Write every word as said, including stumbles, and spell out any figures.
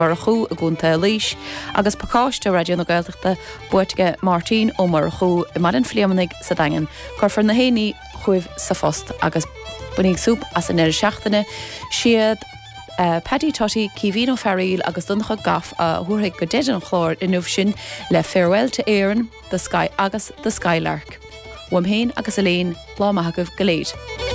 mar a chu a gúnta líis, agus pacáiste radio na Gaeltachta buirtige Martin ó mar a chu i mar an phléamanig sa dagan, chur na héanaí chuibh sa fost agus bunig súb as an ir seachtaine siad uh, Paddy Totty, Cíhín ó Ferríl agus duncha gaf a thuirthaigh go deidir an chlár inmh sin le Farewell to Éireann, the Sky agus the Skylark. Wam héin agus a léin, lá maithagah go léid.